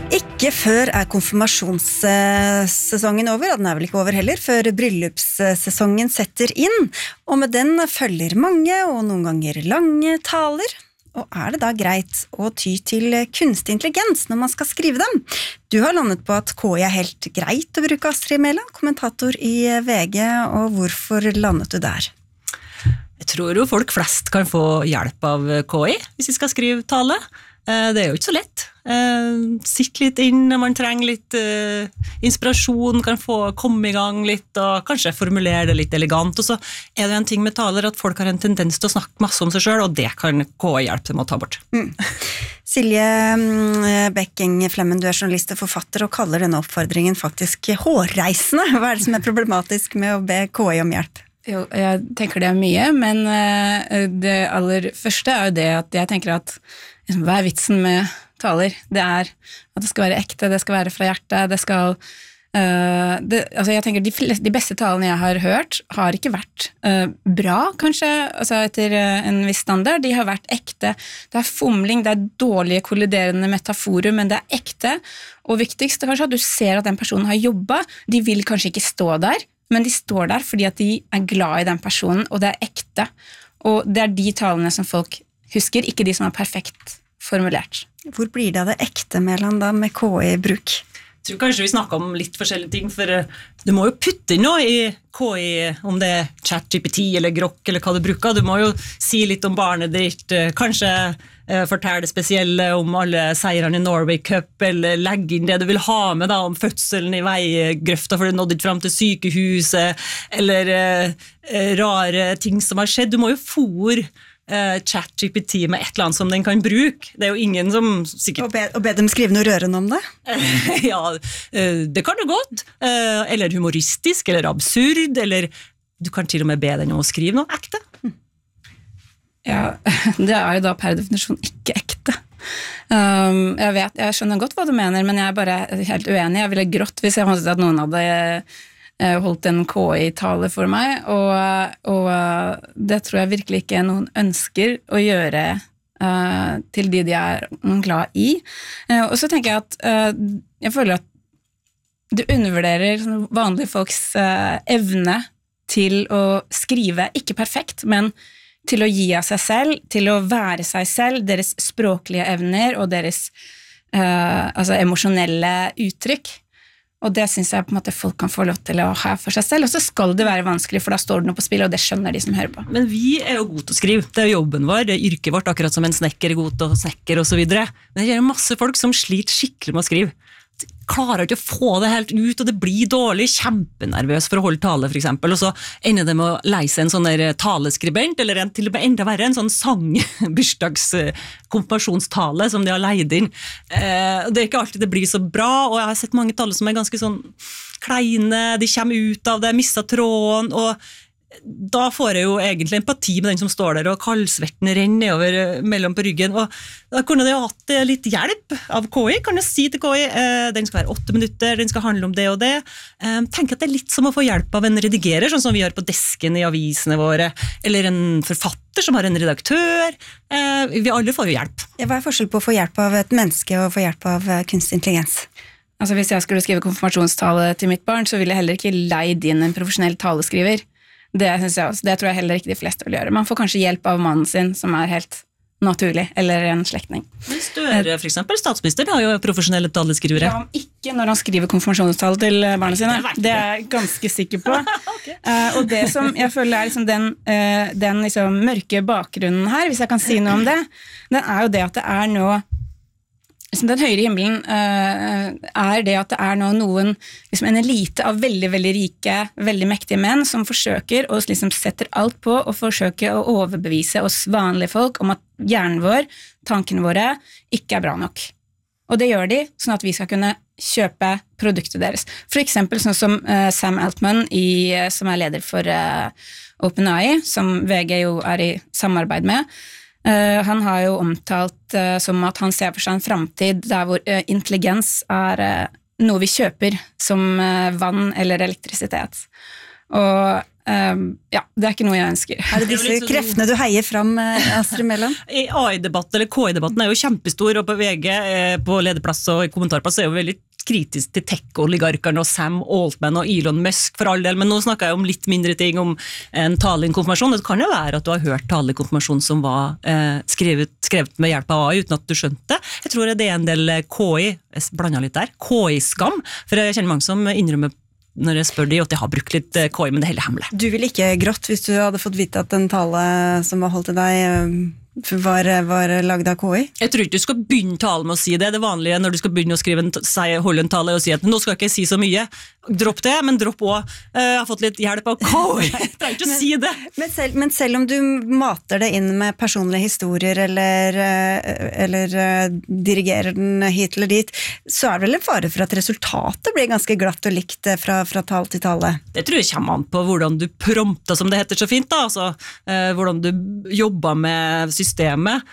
Ikke før konfirmasjonssesongen over, og den vel ikke over heller, før bryllupssesongen setter inn, og med den følger mange og noen ganger lange taler. Og det da greit å ty til kunstig intelligens når man skal skrive dem? Du har landet på at KI helt greit å bruke, Astrid Mæland, kommentator i VG, og hvorfor landet du der? Jeg tror jo folk flest kan få hjelp av KI hvis de skal skrive tale. Det jo ikke så lett. Sitt litt inn når man trenger litt inspirasjon, kan få komme i gang litt og kanskje formulere det litt elegant. Og så det en ting med taler at folk har en tendens til å snakke masse om seg selv, og det kan KI hjelpe dem å ta bort. Silje Becking-Flemmen, du journalist og forfatter og kaller denne oppfordringen faktisk hårreisende. Hva det som problematisk med å be KI om hjelp? Jo, jeg tenker det mye, men det aller første jo det at jeg tenker at hva vitsen med taler? Det at det skal være ekte, det skal være fra hjertet, det skal altså jeg tenker de beste talene jeg har hørt har ikke vært bra, kanskje, altså etter en viss standard. De har vært ekte. Det fomling, det dårlige kolliderende metaforer, men det ekte. Og viktigst kanskje at du ser at den personen har jobbet. De vil kanskje ikke stå der, men de står der fordi at de glad i den personen, og det ekte. Og det de talene som folk husker, ikke de som perfekt formulert. Hvor blir det av det ekte Mæland da med KI-bruk? Jeg tror kanskje vi snakker om litt forskjellige ting, for du må jo putte inn noe i KI, om det ChatGPT eller Grok eller hva du bruker. Du må jo si litt om barnet ditt, kanskje fortelle det spesielle om alle seirene i Norway Cup, eller legge inn det du vil ha med da, om fødselen i veigrøfta for du nådde ikke frem til sykehuset, eller rare ting som har skjedd. Du må jo fôre ChatGPT med et eller annet som den kan bruke. Det jo ingen som sikkert... Og be dem skrive noe rørende om det? Ja, det kan du godt. Eller humoristisk, eller absurd, eller du kan til og med be den om å skrive noe ekte. Ja, det jo da per definisjon ikke ekte. Jeg skjønner godt hva du mener, men jeg bare helt uenig. Jeg ville grått hvis jeg måtte at noen hadde holdt en KI-tale for meg, og det tror jeg virkelig ikke noen ønsker å gjøre til de glad i. Og så tenker jeg at jeg føler at du undervurderer vanlige folks evne til å skrive, ikke perfekt, men til å gi av seg selv, til å være seg selv, deres språklige evner og deres altså emosjonelle uttrykk. Og det synes jeg på en måte folk kan få lov til å ha for seg selv, og så skal det være vanskelig, for da står det noe på spill, og det skjønner de som hører på. Men vi jo gode til å skrive, det jobben vår, det yrket vårt, akkurat som en snekker god til å snekker og så videre. Men det gjør masse folk som sliter skikkelig med å skrive. De klarer ikke å få det helt ut, og det blir dårlig, kjempenervøs for å holde tale for eksempel, og så ender det med å leise en sånn der taleskribent, eller til og med enda verre, en sånn bursdagskonfirmasjonstale som de har leid inn. Det ikke alltid det blir så bra, og jeg har sett mange taler som ganske sånn kleine, de kommer ut av det, mister tråden, og da får jeg jo egentlig empati med den som står der, og kaldsvetten renner over mellom på ryggen, og da kunne jeg hatt litt hjelp av KI, kan jeg si til KI, den skal være 8 minutter, den skal handle om det og det. Tenk at det litt som å få hjelp av en redigerer, sånn som vi gjør på desken i avisene våre, eller en forfatter som har en redaktør. Vi alle får jo hjelp. Hva forskjell på å få hjelp av et menneske og få hjelp av kunstig intelligens? Altså hvis jeg skulle skrive konfirmasjonstale til mitt barn, så ville jeg heller ikke leid inn en profesjonell taleskriver. Det tror jeg heller ikke de fleste vil gjøre. Man får kanskje hjelp av mannen sin, som helt naturlig, eller en slektning. Men Støre, for eksempel, statsministeren har jo profesjonelle taleskrivere. Ja, ikke når han skriver konfirmasjonstale til barna sine. Det jeg ganske sikker på. Okay. Og det som jeg føler liksom den liksom mørke bakgrunnen her, hvis jeg kan si noe om det, den jo det at det nå den høyre himmelen det at det nå noen, liksom en elite av veldig, veldig rike, veldig mektige menn som forsøker å liksom setter alt på og forsøker å overbevise oss vanlige folk om at hjernen vår, tankene våre, ikke bra nok. Og det gjør de sånn at vi skal kunne kjøpe produktet deres. For eksempel sånn som Sam Altman, som leder for OpenAI, som VG jo i samarbeid med. Han har jo omtalt som at han ser for seg en fremtid der hvor intelligens noe vi kjøper som vann eller elektrisitet. Og ja, det ikke noe jeg ønsker. Det disse kreftene du heier fram, Astrid Mæland? AI-debatten, eller KI-debatten, jo kjempestor, og på VG, på lederplass og i kommentarplass, jo veldig kritisk til tech-oligarkerne og Sam Altman og Elon Musk for all del, men nå snakker jeg om litt mindre ting, om en talekonfirmasjon. Det kan jo være at du har hørt talekonfirmasjon som var skrevet med hjelp av AI, uten at du skjønte det. Jeg tror det en del KI, jeg blandet litt der, KI-skam, for jeg kjenner mange som innrømmer når jeg spør de, at jeg har brukt litt KI, men det heller hemmelig. Du ville ikke grått hvis du hadde fått vite at en tale som var holdt til deg var laget av KI? Jeg tror ikke du skal begynne tale med å si det. Det vanlige når du skal begynne å holde en tale og si at nå skal jeg ikke si så mye. Dropp det, men dropp også. Jeg har fått litt hjelp av KI. Jeg trenger ikke å si det. Men selv om du mater det inn med personlige historier eller dirigerer den hit eller dit, så det vel en fare for at resultatet blir ganske glatt og likt fra tale til tale? Det tror jeg kommer an på hvordan du prompter, som det heter så fint, da. Altså, hvordan du jobber med systemet.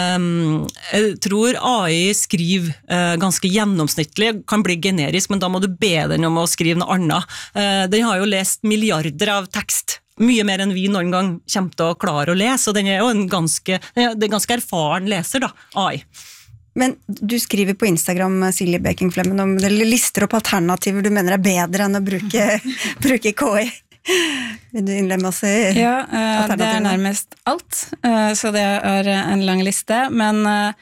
Jeg tror AI skriver ganske gjennomsnittlig, kan bli generisk, men da må du be den om å skrive noe annet. Den har jo lest milliarder av tekst, mye mer enn vi noen gang kommer til å klare å lese, og den jo en ganske erfaren leser, da, AI. Men du skriver på Instagram, Silje Beking-Flemmen, om det lister opp alternativer du mener bedre enn å bruke KI. Vil du innlemme oss i alternativer? Det nærmest alt, så det en lang liste, men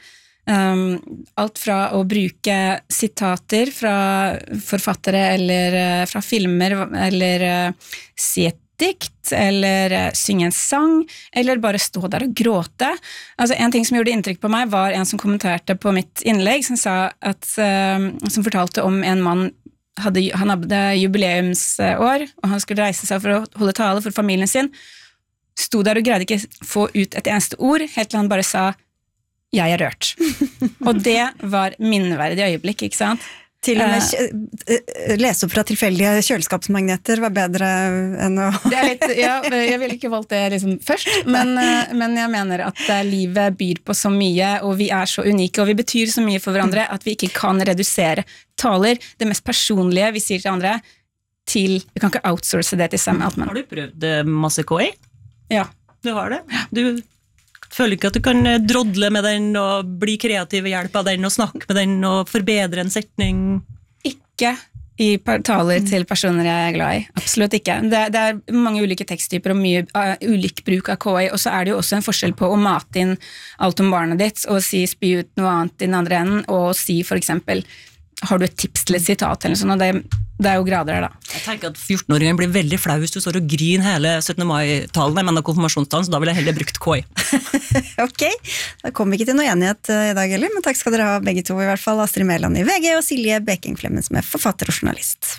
alt fra å bruke sitater fra forfattere eller fra filmer, eller si et dikt, eller synge en sang, eller bare stå der og gråte. Altså, en ting som gjorde inntrykk på meg var en som kommenterte på mitt innlegg, som sa som fortalte om en mann han hadde jubileumsår, og han skulle reise seg for å holde tale for familien sin, sto der og greide ikke få ut et eneste ord, helt til han bare sa, jeg rørt. Og det var minneverdig øyeblikk, ikke sant? Til og med lese opp fra tilfeldige kjøleskapsmagneter var bedre enn å... Det litt, jeg ville ikke valgt det liksom først, men jeg mener at livet byr på så mye, og vi så unike, og vi betyr så mye for hverandre, at vi ikke kan redusere taler, det mest personlige vi sier til andre, vi kan ikke outsource det til Sam Altman. Har du prøvd masse KI? Ja. Du har det? Du føler ikke at du kan drodle med den og bli kreativ ved hjelp av den og snakke med den og forbedre en setning? Ikke i taler til personer jeg glad i. Absolutt ikke. Det mange ulike teksttyper og mye ulik bruk av KI, og så det jo også en forskjell på å mate inn alt om barnet ditt og spy ut noe annet i den andre enden, og si for eksempel, har du et tips til et sitat eller sånn, og det jo grader da. Jeg tenker at 14-åringen blir veldig flau hvis du står og griner hele 17. mai-talen, men konfirmasjonstalen, så da vil jeg heller brukt KI. Ok, da kom vi ikke til noe enighet i dag heller, men takk skal dere ha begge to, i hvert fall Astrid Mæland i VG og Silje Beking-Flemmen som forfatter og journalist.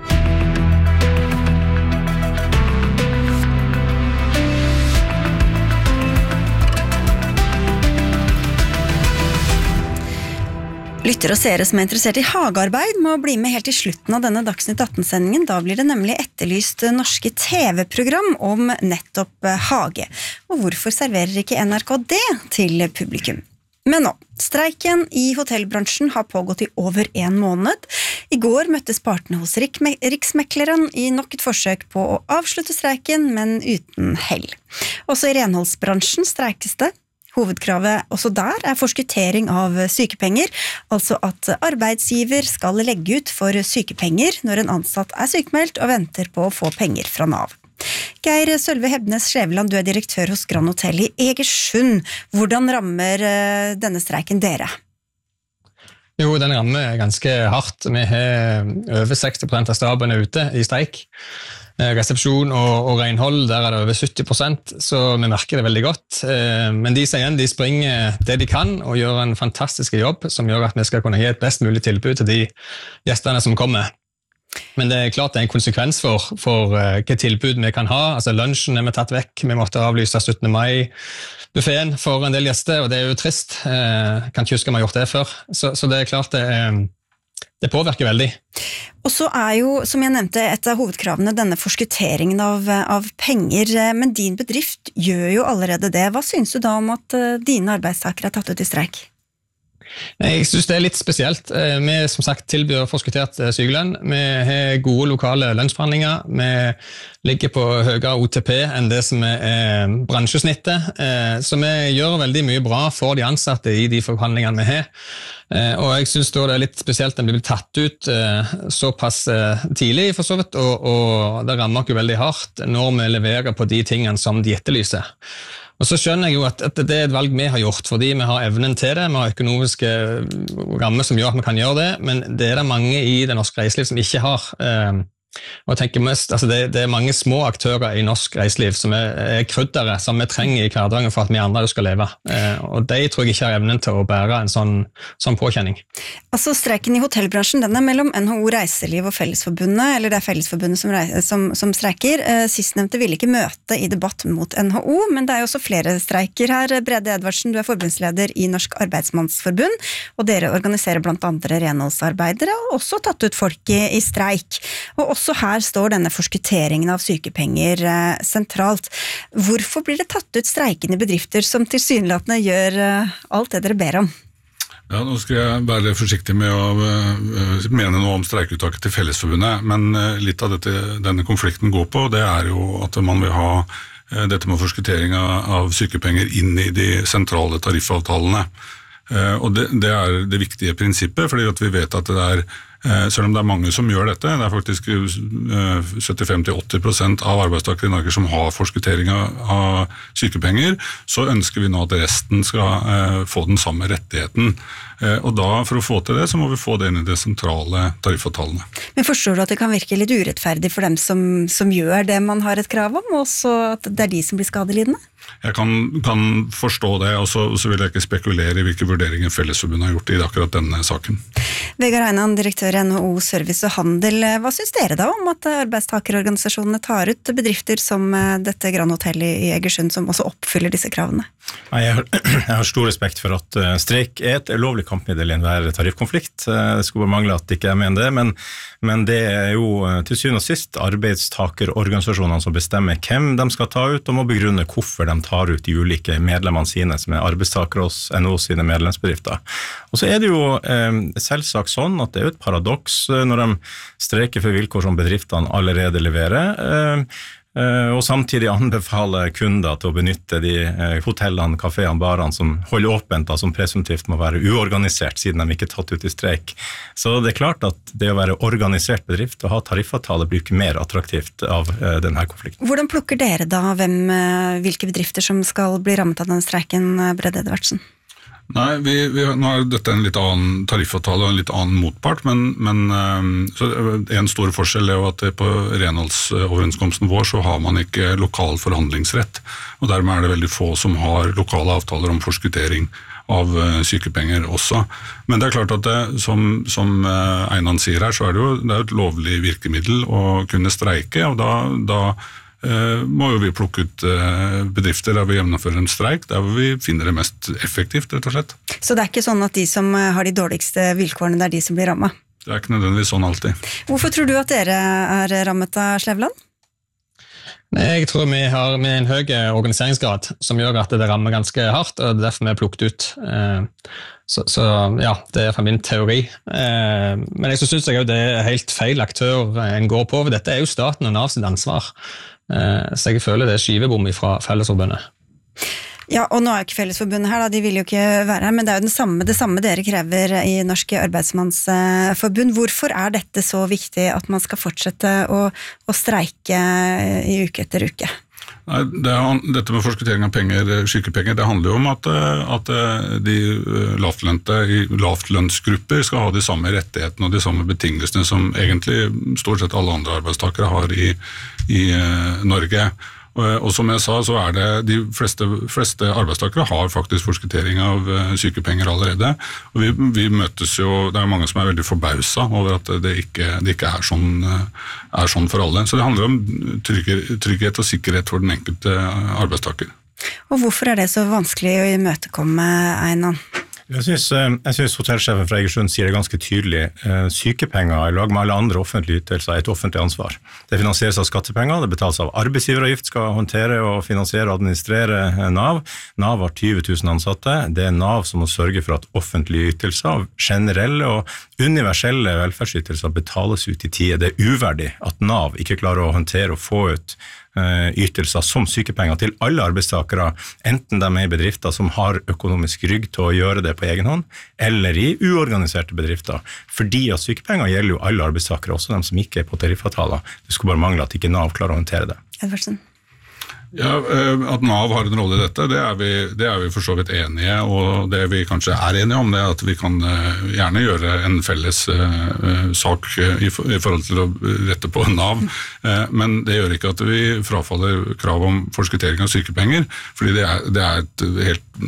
Lytter og seere som interessert i hagearbeid må bli med helt til slutten av denne Dagsnytt 18-sendingen. Da blir det nemlig etterlyst norske TV-program om nettopp hage. Og hvorfor serverer ikke NRK det til publikum? Men nå, streiken i hotellbransjen har pågått i over 1 måned. I går møttes partene hos Riksmekleren i nok et forsøk på å avslutte streiken, men uten hell. Også i renholdsbransjen streikes det. Hovedkravet også der forskuttering av sykepenger, altså at arbeidsgiver skal legge ut for sykepenger når en ansatt sykemeldt og venter på å få penger fra Nav. Geir Sølve Hebnes Skjæveland, du direktør hos Grand Hotel i Egersund. Hvordan rammer denne streiken dere? Jo, den rammer ganske hardt. Vi har over 60% av staben ute i streik. Resepsjon og renhold, der det over 70%, så vi merker det veldig godt. Men de sier igjen, de springer det de kan og gjør en fantastisk jobb som gjør at vi skal kunne gi et best mulig tilbud til de gjestene som kommer. Men det klart det en konsekvens for hva tilbud vi kan ha. Altså lunsjen vi tatt vekk, vi måtte avlyse 17. mai-buffeten for en del gjester, og det jo trist. Kan ikke huske om vi har gjort det før. Så det klart det påvirker veldig. Og så jo, som jeg nevnte, et av hovedkravene denne forskutteringen av penger, men din bedrift gjør jo allerede det. Hva synes du da om at dine arbeidstakere tatt ut i streik? Jeg synes det litt spesielt. Vi som sagt tilbyr forskuttert sykelønn. Vi har gode lokale lønnsforhandlinger. Vi ligger på høyere OTP enn det som er bransjesnittet. Så vi gjør veldig mye bra for de ansatte i de forhandlingene vi har. Og jeg synes da det er litt spesielt at de blir tatt ut såpass tidlig for så vidt, og det rammer ikke veldig hardt når vi leverer på de tingene som de etterlyser. Og så skjønner jeg jo at det er et valg vi har gjort, fordi vi har evnen til det, vi har økonomiske rammer som gjør at vi kan gjøre det, men det er det mange i det norske reiseliv som ikke har. Og jeg tenker mest, altså det er mange små aktører i norsk reiseliv som er kryddere, som vi trenger i hverdagen for at vi andre skal leve. Og de tror jeg ikke har evnen til å bære en sånn påkjenning. Altså streiken i hotellbransjen, den er mellom NHO Reiseliv og Fellesforbundet, eller det er Fellesforbundet som streiker. Sistnevnte ville ikke møte i debatt mot NHO, men det er jo også flere streiker her. Brede Edvardsen, du er forbundsleder i Norsk Arbeidsmannsforbund, og dere organiserer blant andre renholdsarbeidere, og også tatt ut folk i streik. Og også her står denne forskutteringen av sykepenger sentralt. Hvorfor blir det tatt ut streikende bedrifter som tilsynelatende gjør alt det dere ber om? Ja, nå skal jeg være forsiktig med å mene noe om streikeuttaket til Fellesforbundet, men litt av denne konflikten går på, det er jo at man vil ha dette med forskuttering av sykepenger inn i de sentrale tariffavtalene. Og det er det viktige prinsippet, fordi at vi vet at det er selv om det er mange som gjør dette, det er faktisk 75-80% av arbeidstakere i Norge som har forskuttering av sykepenger, så ønsker vi nå at resten skal få den samme rettigheten. Og da, for å få til det, så må vi få det inn i de sentrale tariffavtalene. Men forstår du at det kan virke litt urettferdig for dem som gjør det man har et krav om, og så at det er de som blir skadelidende? Jeg kan forstå det, og så vil jeg ikke spekulere i hvilke vurderinger Fellesforbundet har gjort i akkurat denne saken. Vegard Heinan, direktør i NHO Service og Handel. Hva synes dere da om at arbeidstakerorganisasjonene tar ut bedrifter som dette Grand Hotel i Egersund, som også oppfyller disse kravene? Jeg har stor respekt for at streik er et lovlig kampmiddel i enhver tariffkonflikt. Det skulle bare mangle at ikke jeg mener det, men det er jo til syvende og sist arbeidstakerorganisasjonene som bestemmer hvem de skal ta ut, og må begrunne hvorfor de tar ut de ulike medlemmene sine, som er arbeidstakere hos NHO sine medlemsbedrifter. Og så er det jo selvsagt sånn at det er jo et paradoks når de streiker for vilkår som bedriftene allerede leverer, og samtidig anbefaler kunder til å benytte de hotellene, kaféene, barene som holder åpent, som presumptivt må være uorganisert siden de ikke er tatt ut i streik. Så det er klart at det å være organisert bedrift og ha tariffavtale blir ikke mer attraktivt av denne konflikten. Hvordan plukker dere da hvilke bedrifter som skal bli rammet av denne streiken, Brede Edvardsen? Nei, nå er dette en litt annen tariffavtale og en litt annen motpart, men så en stor forskjell er jo at på renholdsoverenskomsten vår så har man ikke lokal forhandlingsrett, og dermed er det veldig få som har lokale avtaler om forskuttering av sykepenger også. Men det er klart at det, som Einan sier her, så er det jo et lovlig virkemiddel å kunne streike, og da må jo vi plukke ut bedrifter der vi gjennomfører en streik, der vi finner det mest effektivt, rett og slett. Så det er ikke sånn at de som har de dårligste vilkårene, det er de som blir rammet? Det er ikke nødvendigvis sånn alltid. Hvorfor tror du at dere er rammet av Slevland? Jeg tror vi har en høy organiseringsgrad som gjør at det rammer ganske hardt, og det er derfor vi har plukket ut. Så ja, det er fra min teori. Men jeg synes jeg det er helt feil aktør en går på, for dette er jo staten og Nav sitt ansvar. Så jeg føler det er skivebom fra Fellesforbundet. Ja, og nå er jo ikke Fellesforbundet her, de vil jo ikke være her, men det er jo det samme dere krever i Norsk Arbeidsmannsforbund. Hvorfor er dette så viktig at man skal fortsette å streike i uke etter uke? Nei, dette med forskuttering av sykepenger, det handler jo om at de lavtlønte i lavtlønnsgrupper skal ha de samme rettighetene og de samme betingelsene som egentlig stort sett alle andre arbeidstakere har i Norge. Og som jeg sa, så er det de fleste arbeidstakere har faktisk forskuttering av sykepenger allerede. Og vi møtes jo, det er mange som er veldig forbauset over at det ikke er sånn for alle. Så det handler om trygghet og sikkerhet for den enkelte arbeidstaker. Og hvorfor er det så vanskelig å imøtekomme, Einan? Jeg synes hotellsjefen fra Egersund sier det ganske tydelig. Sykepenger i lag med alle andre offentlige ytelser er et offentlig ansvar. Det finansieres av skattepenger, det betales av arbeidsgiveravgift, skal håndtere og finansiere og administrere NAV. NAV har 20 000 ansatte. Det er NAV som må sørge for at offentlige ytelser, generelle og universelle velferdsytelser betales ut i tide. Det er uverdig at NAV ikke klarer å håndtere og få ut ytelser som sykepenger til alle arbeidstakere, enten de er i bedrifter som har økonomisk rygg til å gjøre det på egen hånd, eller i uorganiserte bedrifter. Fordi at sykepenger gjelder jo alle arbeidstakere, også de som ikke er på tariffavtaler. Det skulle bare mangle at ikke NAV klarer å håndtere det. Edvardsen? Ja, At NAV har en rolle i dette, det er vi for så vidt enige, og det vi kanskje er enige om, det er at vi kan gjerne gjøre en felles sak i forhold til å rette på NAV, men det gjør ikke at vi frafaller krav om forskuttering av sykepenger, fordi det er et helt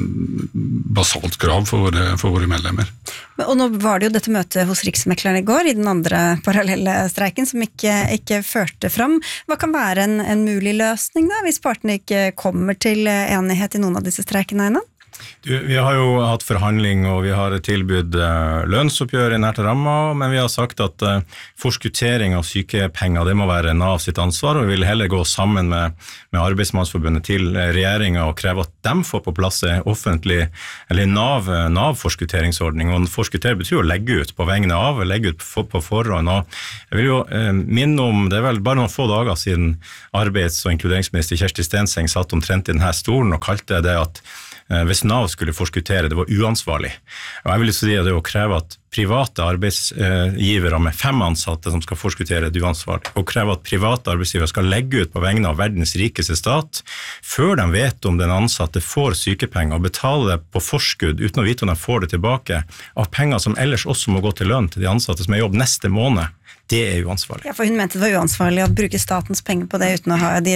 basalt krav for våre medlemmer. Og nå var det jo dette møtet hos Riksmekleren i går, i den andre parallelle streiken, som ikke førte fram. Hva kan være en mulig løsning da, hvis partene ikke kommer til enighet i noen av disse streikene, Einan? Vi har jo hatt forhandling, og vi har tilbudt lønnsoppgjør i nært ramma, men vi har sagt at forskuttering av sykepenger, det må være NAV sitt ansvar, og vi vil heller gå sammen med Arbeidsmannsforbundet til regjeringen og kreve at de får på plass offentlig, eller NAV-forskutteringsordning, og forskuttere betyr å legge ut på vegne av, legge ut på forhånd, og jeg vil jo minne om, det er vel bare noen få dager siden arbeids- og inkluderingsminister Kjersti Stenseng satt omtrent i denne stolen og kalte det at hvis NAV skulle forskuttere, det var uansvarlig. Og jeg vil si at det å kreve at private arbeidsgivere med 5 ansatte som skal forskuttere det uansvarlig, og kreve at private arbeidsgivere skal legge ut på vegne av verdens rikeste stat, før de vet om den ansatte får sykepenger og betaler det på forskudd uten å vite om de får det tilbake, av penger som ellers også må gå til lønn til de ansatte som er i jobb neste måned. Det er uansvarlig. Ja, for hun mente det var uansvarlig å bruke statens penger på det uten å ha de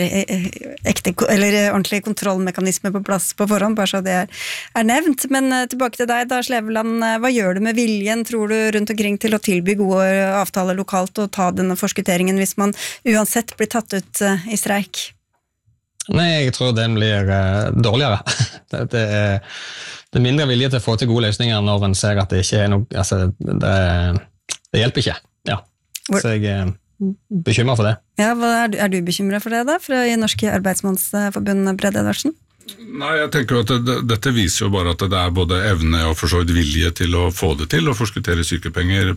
ordentlige kontrollmekanismer på plass på forhånd, bare så det er nevnt. Men tilbake til deg da, Sleveland, hva gjør du med viljen, tror du, rundt omkring til å tilby gode avtaler lokalt og ta denne forskutteringen hvis man uansett blir tatt ut i streik? Nei, jeg tror den blir dårligere. Det er mindre vilje til å få til gode løsninger når en ser at det ikke er noe, altså det hjelper ikke. Ja. Så jeg er bekymret for det. Ja, er du bekymret for det da, fra i Norske Arbeidsmannsforbund, Brede Edvardsen? Nei, jeg tenker at dette viser jo bare at det er både evne og for så vidt vilje til å få det til, å forskuttere sykepenger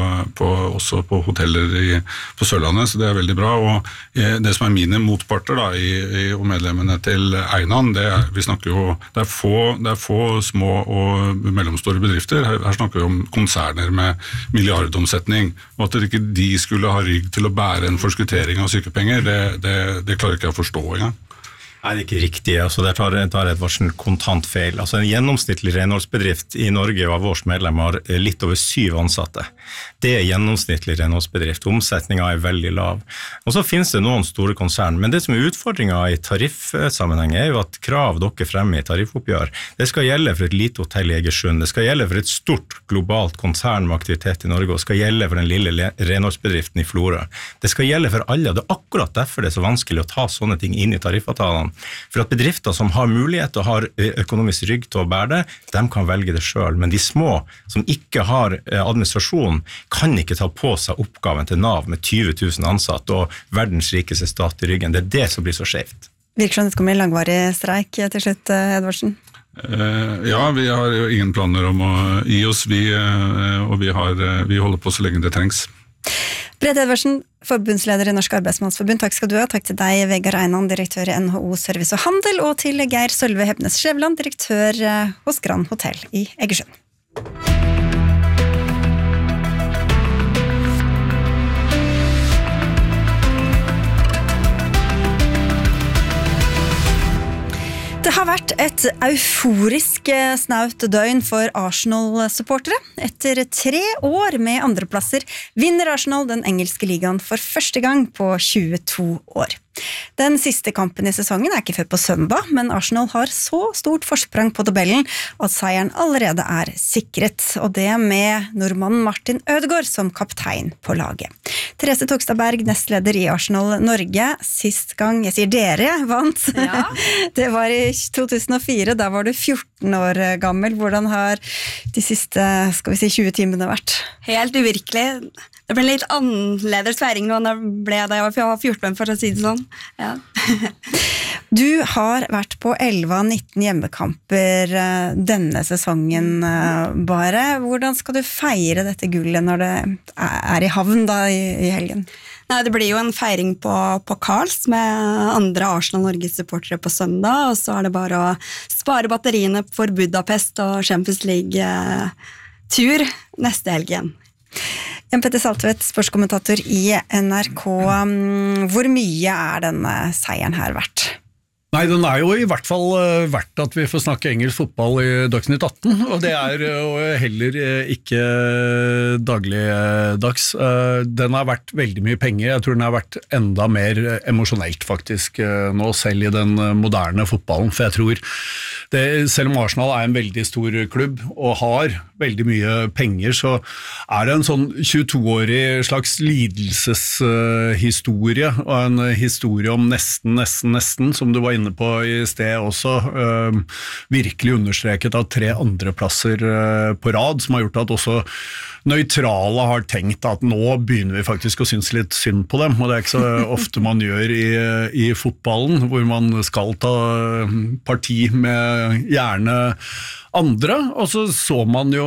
også på hoteller på Sørlandet, så det er veldig bra. Og det som er mine motparter da, og medlemmene til Einan, vi snakker jo, det er få små og mellomstore bedrifter, her snakker vi om konserner med milliardomsetning, og at ikke de skulle ha rygg til å bære en forskuttering av sykepenger, det klarer ikke jeg å forstå engang. Nei, det er ikke riktig. Altså, der tar Edvardsen kontant feil. Altså, en gjennomsnittlig renholdsbedrift i Norge og av vårs medlemmer har litt over 7 ansatte. Det er gjennomsnittlig renholdsbedrift. Omsetningen er veldig lav. Og så finnes det noen store konsern, men det som er utfordringen i tariffsammenheng er jo at krav dere fremme i tariffoppgjør. Det skal gjelde for et lite hotell i Egersund, det skal gjelde for et stort globalt konsern med aktivitet i Norge, og det skal gjelde for den lille renholdsbedriften i Florø. Det skal gjelde for alle, og det er akkurat derfor det er så vanskelig å ta sånne ting inn i tariffavtalene. For at bedrifter som har mulighet og har økonomisk rygg til å bære det, de kan velge det selv. Men de små som ikke har administrasjon, kan ikke ta på seg oppgaven til NAV med 20 000 ansatte og verdens rikeste stat i ryggen. Det er det som blir så skjevt. Virker som det kommer en langvarig streik til slutt, Edvardsen? Ja, vi har jo ingen planer om å gi oss, og vi holder på så lenge det trengs. Brede Edvardsen, forbundsleder i Norsk Arbeidsmannsforbund, takk skal du ha. Takk til deg, Vegard Einan, direktør i NHO Service og Handel, og til Geir Sølve Hebnes Skjæveland, direktør hos Grand Hotel i Egersund. Det har vært et euforisk snaut døgn for Arsenal-supportere. Etter 3 år med andreplasser vinner Arsenal den engelske ligaen for første gang på 22 år. Den siste kampen i sesongen ikke før på søndag, men Arsenal har så stort forsprang på tabellen at seieren allerede sikret, og det med nordmannen Martin Ødegaard som kaptein på laget. Therese Togstadberg, nestleder i Arsenal Norge, sist gang, jeg sier dere, vant. Ja. Det var i 2004, da var du 14 år gammel. Hvordan har de siste, 20 timene vært? Helt uvirkelig. Det ble litt annerledes feiring nå enn det ble da jeg var 14, for å si det sånn. Ja. Du har vært på 11 av 19 hjemmekamper denne sesongen bare. Hvordan skal du feire dette gullet når det i havn da i helgen? Nei, det blir jo en feiring på Karls med andre Arsenal-Norge-supportere på søndag, og så det bare å spare batteriene for Budapest og Champions League-tur neste helg igjen. Jan Petter Saltvedt, sportskommentator i NRK. Hvor mye denne seieren her verdt? Nei, den jo i hvert fall verdt at vi får snakke engelsk fotball i Dagsnytt 18, og det jo heller ikke dagligdags. Den har vært veldig mye penger, jeg tror den har vært enda mer emosjonelt faktisk nå, selv i den moderne fotballen, for jeg tror selv om Arsenal en veldig stor klubb og har veldig mye penger, så det en sånn 22-årig slags lidelseshistorie, og en historie om nesten, som du var inne på i sted også, virkelig understreket av 3 andre plasser på rad, som har gjort at også nøytrale har tenkt at nå begynner vi faktisk å synes litt synd på dem, og det ikke så ofte man gjør i fotballen, hvor man skal ta parti med gjerne andre, og så man jo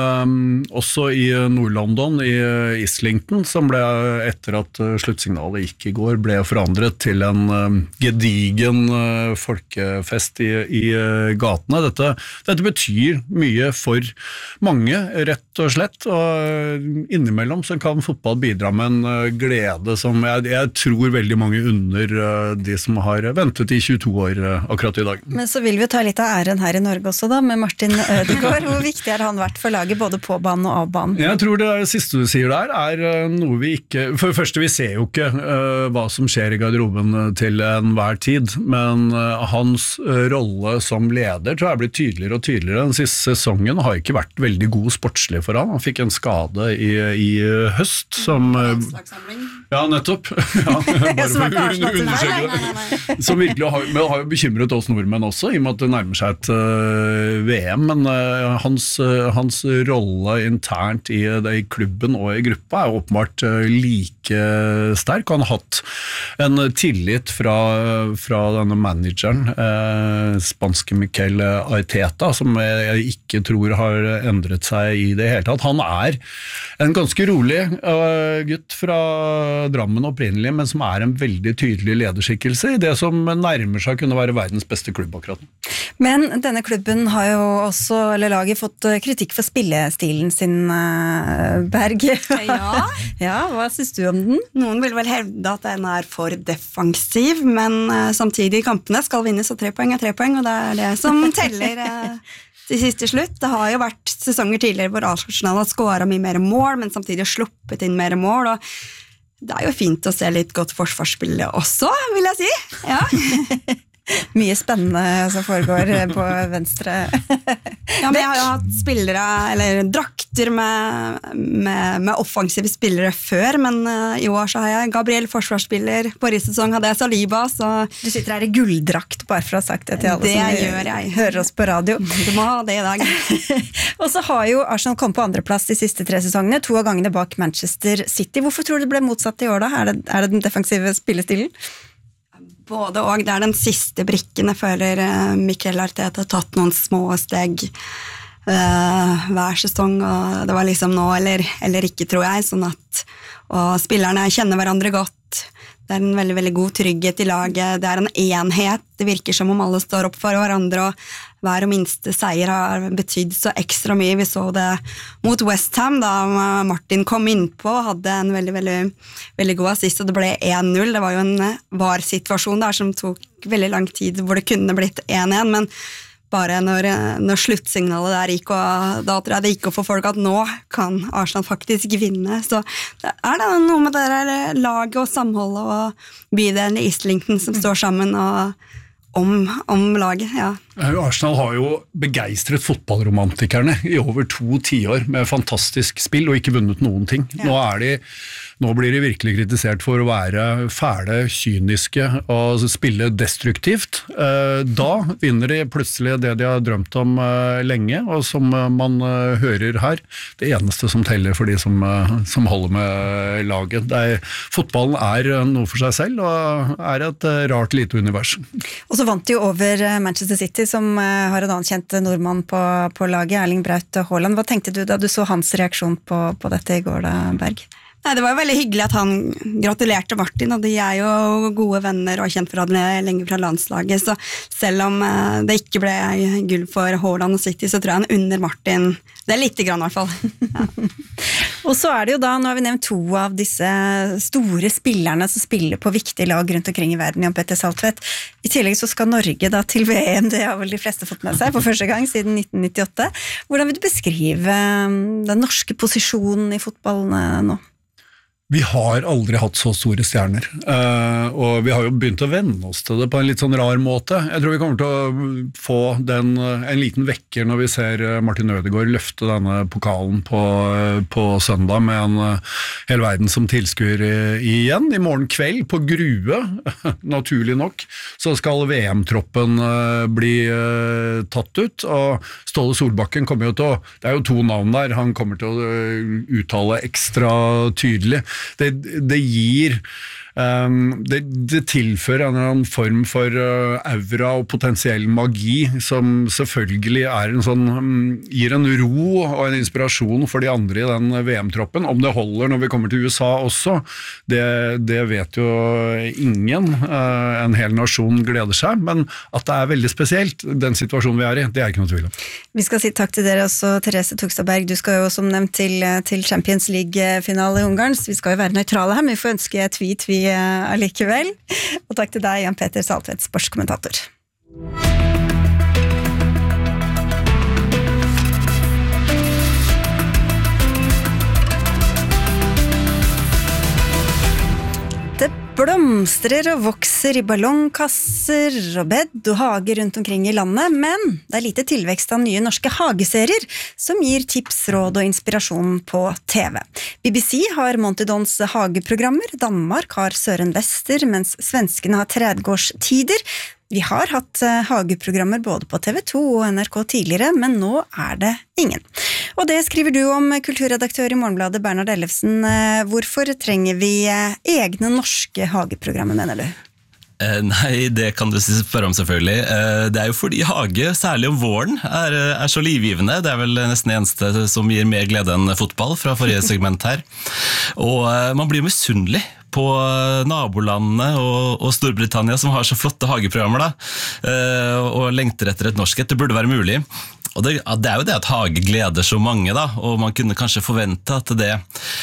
også i Nord-London, i Islington, som ble etter at sluttsignalet gikk i går, ble forandret til en gedigen folkefest i gatene. Dette betyr mye for mange, rett og slett, og innimellom så kan fotball bidra med en glede som jeg tror veldig mange unner de som har ventet i 22 år akkurat i dag. Men så vil vi ta litt av æren her i Norge også da, med Martin Ødegaard. Hvor viktig har han vært for laget, både på banen og av banen? Jeg tror det siste du sier der noe vi ikke... For det første, vi ser jo ikke hva som skjer i garderoben til enhver tid, men hans rolle som leder tror jeg blir tydeligere og tydeligere. Den siste sesongen har ikke vært veldig god sportslig for han. Han fikk en skade i høst som... Ja, nettopp. Ja, bare for å undersøke det. Som virkelig har jo bekymret oss nordmenn også, i og med at det nærmer seg et VM, men hans rolle internt i klubben og i gruppa åpenbart like sterk. Han har hatt en tillit fra denne manageren, spanske Mikel Arteta, som jeg ikke tror har endret seg i det hele tatt. Han en ganske rolig gutt fra Drammen opprinnelig, men som en veldig tydelig lederskikkelse i det som nærmer seg kunne være verdens beste klubb akkurat nå. Men denne klubben har jo også, eller laget, fått kritikk for spillestilen sin, Berg. Ja. Ja, hva synes du om den? Noen vil vel hevde at den for defensiv, men samtidig i kampene skal vinnes, og 3 poeng 3 poeng, og det det som teller til siste slutt. Det har jo vært sesonger tidligere hvor Arsenal har skåret mye mer mål, men samtidig sluppet inn mer mål, og det jo fint å se litt godt forsvarsspill også, vil jeg si. Ja. Mye spennende som foregår på venstre. Ja, men jeg har jo hatt spillere, eller drakter med offensive spillere før, men i år så har jeg Gabriel forsvarsspiller, forrige sesong hadde jeg Saliba, så... Du sitter her i gulldrakt, bare for å ha sagt det til alle som hører oss på radio. Du må ha det i dag. Og så har jo Arsenal kommet på andreplass de siste 3 sesongene, 2 av gangene bak Manchester City. Hvorfor tror du det ble motsatt i år da? Er det den defensive spillestilen? Både og, det den siste brikken. Jeg føler Mikel Arteta har tatt noen små steg hver sesong, og det var liksom nå eller ikke, tror jeg, sånn at og spillerne kjenner hverandre godt. Det en veldig, veldig god trygghet i laget, det en enhet, det virker som om alle står opp for hverandre, og hver og minste seier har betydd så ekstra mye. Vi så det mot West Ham, da Martin kom innpå og hadde en veldig, veldig, veldig god assist, og det ble 1-0. Det var jo en VAR-situasjon der som tok veldig lang tid, hvor det kunne blitt 1-1, men bare når sluttsignalet der gikk, og da tror jeg det gikk opp for folk at nå kan Arsenal faktisk vinne. Så det det noe med det der laget og samholdet og bydelen i Islington som står sammen og om laget, ja. Arsenal har jo begeistret fotballromantikerne i over 2 tiår med fantastisk spill og ikke vunnet noen ting. Ja. Nå blir de virkelig kritisert for å være fæle, kyniske og spille destruktivt. Da vinner de plutselig det de har drømt om lenge, og som man hører her, det eneste som teller for de som holder med laget. Fotballen noe for seg selv, og et rart lite univers. Og så vant de jo over Manchester City, som har en annen kjent nordmann på laget, Erling Braut Haaland. Hva tenkte du da du så hans reaksjon på dette i går da, Berg? Nei, det var jo veldig hyggelig at han gratulerte Martin, og de jo gode venner og kjent for hverandre lenge fra landslaget, så selv om det ikke ble gull for Haaland og City, så tror jeg han under Martin, det lite grann i hvert fall. Ja. Og så det jo da, nå har vi nevnt 2 av disse store spillerne som spiller på viktige lag rundt omkring i verden, Jan Petter Saltvedt. I tillegg så skal Norge da til VM, det har vel de fleste fått med seg for første gang siden 1998. Hvordan vil du beskrive den norske posisjonen i fotballen nå? Vi har aldri hatt så store stjerner, og vi har jo begynt å venne oss til det på en litt sånn rar måte. Jeg tror vi kommer til å få en liten vekker når vi ser Martin Ødegaard løfte denne pokalen på søndag med en hel verden som tilskuer igjen. I morgen kveld på Grue, naturlig nok, så skal VM-troppen bli tatt ut, og Ståle Solbakken kommer jo til å, det jo 2 navn der, han kommer til å uttale ekstra tydelig. Det gir det tilfører en eller annen form for aura og potensiell magi som selvfølgelig gir en ro og en inspirasjon for de andre i den VM-troppen. Om det holder når vi kommer til USA også, det vet jo ingen. En hel nasjon gleder seg, men at det veldig spesielt, den situasjonen vi i, det ikke noe tvil om. Vi skal si takk til dere også, Therese Tugstadberg. Du skal jo som nevnt til Champions League-finale i Ungarn, så vi skal jo være nøytrale her, men vi får ønske tvi allikevel. Og takk til deg, Jan Petter Saltvedt, sportskommentator. Det blomstrer og vokser i ballongkasser og bed og hager rundt omkring i landet, men det lite tilvekst av nye norske hageserier som gir tips, råd og inspirasjon på TV. BBC har Monty Dons hageprogrammer, Danmark har Søren Vester, mens svenskene har Trädgårdstider. Vi har hatt hageprogrammer både på TV2 og NRK tidligere, men nå det ingen. Og det skriver du om, kulturredaktør i Morgenbladet, Bernhard Ellefsen. Hvorfor trenger vi egne norske hageprogrammer, mener du? Nei, det kan du spørre om selvfølgelig. Det jo fordi hage, særlig om våren, så livgivende. Det vel nesten eneste som gir mer glede enn fotball fra forrige segment her. Og man blir misunnelig på nabolandene og Storbritannia som har så flotte hageprogrammer da, og lengter etter et norsk. Det burde være mulig. Og det jo det at hage gleder så mange da, og man kunne kanskje forvente at det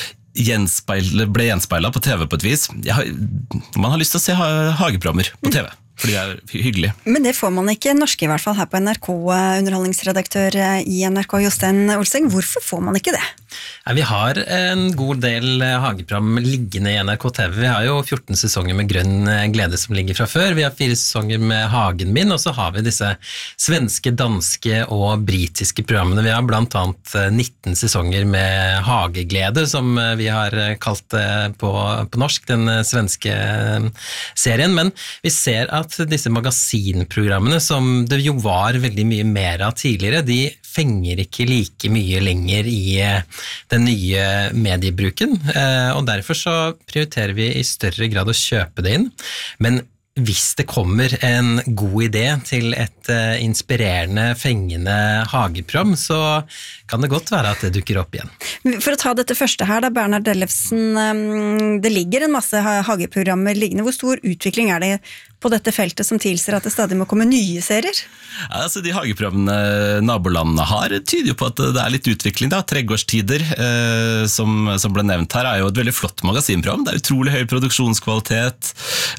ble gjenspeilet på TV på et vis. Man har lyst til å se hageprogrammer på TV, fordi det hyggelig. Men det får man ikke norske i hvert fall her på NRK, underholdningsredaktør i NRK, Jostein Olseng. Hvorfor får man ikke det? Vi har en god del hageprogram liggende i NRK TV. Vi har jo 14 sesonger med Grønn glede som ligger fra før. Vi har 4 sesonger med Hagen min, og så har vi disse svenske, danske og britiske programmene. Vi har blant annet 19 sesonger med Hageglede, som vi har kalt det på norsk, den svenske serien. Men vi ser at disse magasinprogrammene, som det jo var veldig mye mer av tidligere, de fenger ikke like mye lenger i den nye mediebruken, og derfor så prioriterer vi i større grad å kjøpe det inn. Men hvis det kommer en god idé til et inspirerende, fengende hageprogram, så kan det godt være at det dukker opp igjen. For å ta dette første her da, Bernhard Ellefsen, det ligger en masse hageprogrammer liggende. Hvor stor utvikling det på dette feltet som tilsier at det stadig må komme nye serier? Altså, de hageprogrammene nabolandene har tyder jo på at det litt utvikling. Da. Tregårdstider, som ble nevnt her, jo et veldig flott magasinprogram. Det utrolig høy produksjonskvalitet.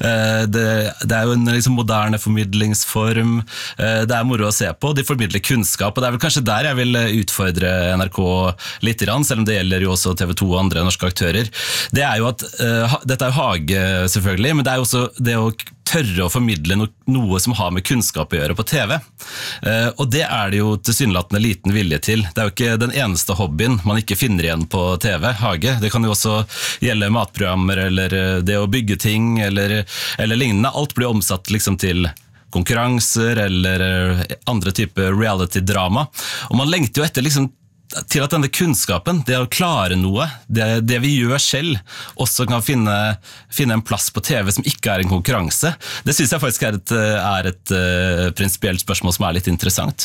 Det jo en liksom, moderne formidlingsform. Det moro å se på. De formidler kunnskap, og det vel kanskje der jeg vil utfordre NRK litt, selv om det gjelder jo også TV 2 og andre norske aktører. Det jo at, dette jo hage selvfølgelig, men det jo også det å tørre å formidle noe som har med kunnskap å gjøre på TV. Og det det jo tilsynelatende liten vilje til. Det jo ikke den eneste hobbyen man ikke finner igjen på TV, hage. Det kan jo også gjelde matprogrammer, eller det å bygge ting, eller lignende. Alt blir omsatt liksom til konkurranser, eller andre typer reality-drama. Og man lengter jo etter liksom til at denne kunnskapen, det å klare noe, det vi gjør selv, også kan finne en plass på TV som ikke en konkurranse. Det synes jeg faktisk et prinsipielt spørsmål som litt interessant.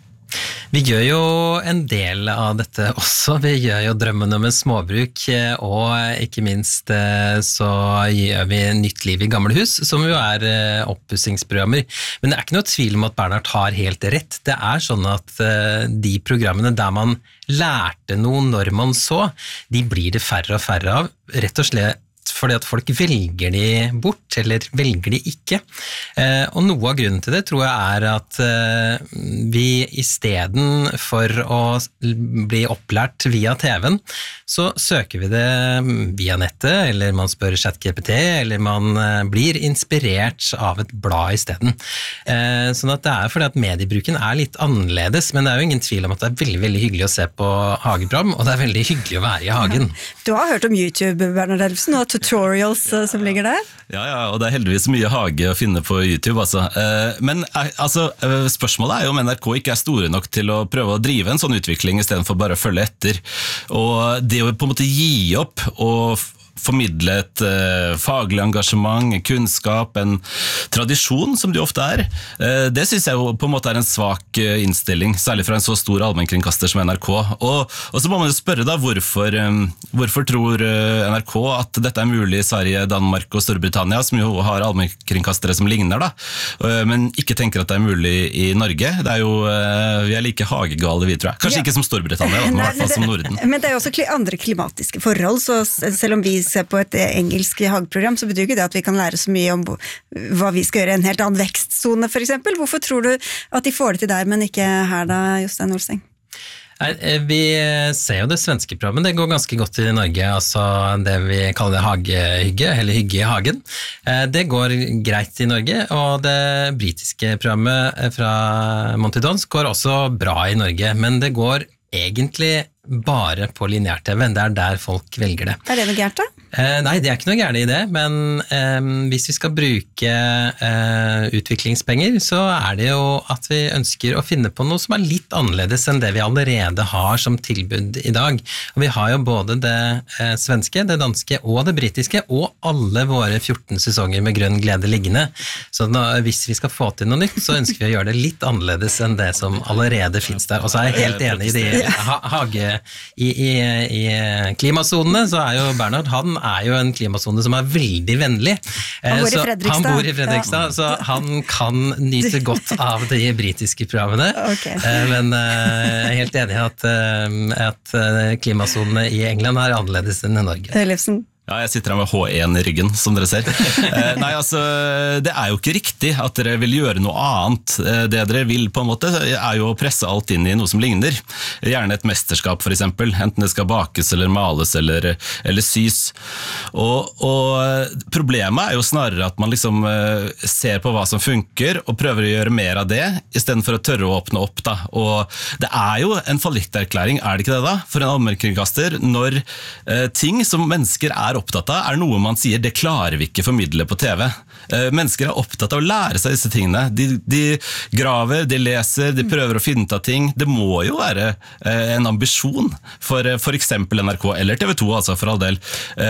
Vi gjør jo en del av dette også. Vi gjør jo drømmen om en småbruk, og ikke minst så gjør vi Nytt liv i gamle hus, som jo oppussingsprogrammer. Men det ikke noe tvil om at Bernhard har helt rett. Det sånn at de programmene der man lærte noe når man så, de blir det færre og færre av, rett og slett fordi at folk velger de bort, eller velger de ikke. Og noe av grunnen til det tror jeg at vi I stedet for å bli opplært via TV-en, så søker vi det via nettet, eller man spør ChatGPT, eller man blir inspirert av et blad I stedet. Sånn at det fordi at mediebruken litt annerledes, men det jo ingen tvil om at det veldig, veldig hyggelig å se på hageprogram, og det veldig hyggelig å være I hagen. Du har hørt om YouTube, Bernhard Elvesen, og tutorials som ligger der? Ja, og det heldigvis mye hage å finne på YouTube, altså. Men altså, spørsmålet jo om NRK ikke store nok til å prøve å drive en sånn utvikling I stedet for bare å følge etter. Og det å på en måte gi opp og formidle et faglig engasjement, kunnskap, en tradisjon som det ofte det synes jeg jo på en måte en svak innstilling, særlig fra en så stor allmennkringkaster som NRK. Og så må man jo spørre da, hvorfor tror NRK at dette mulig I Sverige, Danmark og Storbritannia, som jo har allmennkringkastere som ligner da, men ikke tenker at det mulig I Norge. Det jo, vi like hagegale vi, tror jeg. Kanskje ikke som Storbritannia, men I hvert fall som Norden. Men det jo også andre klimatiske forhold, så selv om vi ser på et engelsk hageprogram, så betyr ikke det at vi kan lære så mye om hva vi skal gjøre I en helt annen vekstzone, for eksempel. Hvorfor tror du at de får det til der, men ikke her da, Jostein Olseng? Vi ser jo det svenske programmet, det går ganske godt I Norge, altså det vi kaller det hagehygge, eller hygge I hagen. Det går greit I Norge, og det britiske programmet fra Monty Dons går også bra I Norge, men det går egentlig bare på lineær-TV, det der folk velger det. Det noe gærent da? Nei, det ikke noe gærent I det, men hvis vi skal bruke utviklingspenger, så det jo at vi ønsker å finne på noe som litt annerledes enn det vi allerede har som tilbud I dag. Og vi har jo både det svenske, det danske og det britiske, og alle våre 14 sesonger med grønn glede liggende. Så hvis vi skal få til noe nytt, så ønsker vi å gjøre det litt annerledes enn det som allerede finnes der. Og så jeg helt enig I de hage I klimasonene, så jo Bernhard, han jo en klimasone som veldig vennlig. Han bor I Fredrikstad, så han kan nyte godt av de britiske programmene. Okay. Men jeg helt enig I at klimasonene I England annerledes enn I Norge. Elvsen? Ja, jeg sitter her med H1 I ryggen, som dere ser. Nei, altså, det jo ikke riktig at dere vil gjøre noe annet. Det dere vil på en måte jo å presse alt inn I noe som ligner. Gjerne et mesterskap for eksempel, enten det skal bakes eller males eller sys. Og problemet jo snarere at man liksom ser på hva som funker og prøver å gjøre mer av det, I stedet for å tørre å åpne opp da. Og det jo en fallitterklæring, det ikke det da? For en allmennkringkaster, når ting som mennesker opptatt av, noe man sier, det klarer vi ikke formidle på TV. Mennesker opptatt av å lære seg disse tingene. De graver, de leser, de prøver å finne ut av ting. Det må jo være en ambisjon for eksempel NRK, eller TV 2 altså, for all del,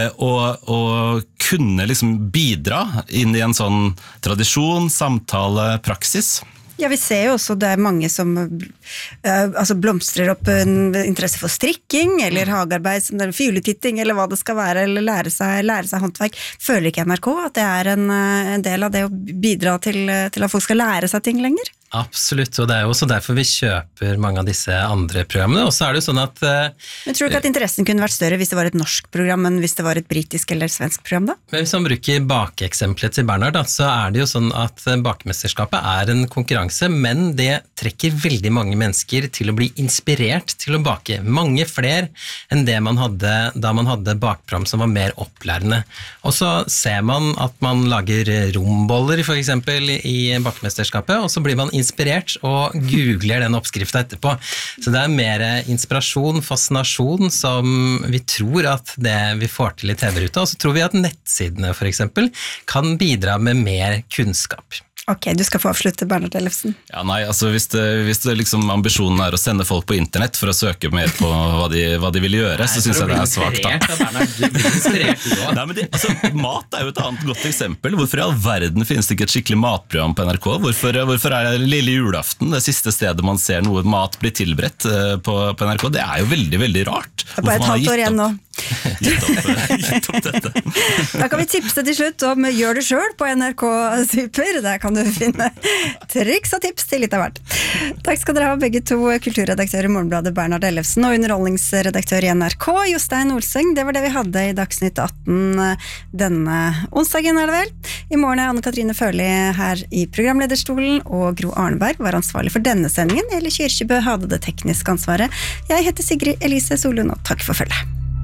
å kunne liksom bidra inn I en sånn tradisjon, samtale, praksis. Ja, vi ser jo også det mange som blomstrer opp en interesse for strikking, eller hagearbeid, eller fugletitting, eller hva det skal være, eller lære seg håndverk. Føler ikke NRK at det er en del av det å bidra til at folk skal lære seg ting lenger? Absolutt, og det er jo også derfor vi kjøper mange av disse andre programmene, og så er det jo sånn at... Men tror du ikke at interessen kunne vært større hvis det var et norsk program, enn hvis det var et britisk eller svensk program da? Men hvis man bruker bakeeksemplet til Bernhard, da, så er det jo sånn at bakemesterskapet er en konkurranse, men det trekker veldig mange mennesker til å bli inspirert til å bake. Mange flere enn det man hadde da man hadde bakprogram som var mer opplærende. Og så ser man at man lager romboller for eksempel i bakemesterskapet, og så blir man inspirert og googler den oppskriften etterpå. Så det er mer inspirasjon, fascinasjon som vi tror at det vi får til i TV-ruta, og så tror vi at nettsidene for eksempel kan bidra med mer kunnskap. Ok, du skal få avslutte, Bernhard Ellefsen. Ja, nei, altså hvis det liksom ambisjonen er å sende folk på internett for å søke mer på hva de vil gjøre, så synes jeg det er svagt da. Nei, men mat er jo et annet godt eksempel. Hvorfor i all verden finnes det ikke et skikkelig matprogram på NRK? Hvorfor er det lille julaften, det siste stedet man ser noe mat bli tilberedt på NRK? Det er jo veldig, veldig rart. Det er bare et halvt år igjen nå. Gitt opp dette. Da kan vi tipse til slutt om Gjør det selv på NRK Super. Der kan du finne triks og tips til litt av hvert. Takk skal dere ha, begge to, kulturredaktør i Morgenbladet Bernhard Ellefsen og underholdningsredaktør i NRK Jostein Olseng. Det var det vi hadde i Dagsnytt 18 denne onsdagen, er det vel? I morgen er Anne-Katrine Førli her i programlederstolen, og Gro Arneberg var ansvarlig for denne sendingen. Eller Kyrkjebø hadde det tekniske ansvaret. Jeg heter Sigrid Elise Solund, og takk for følget.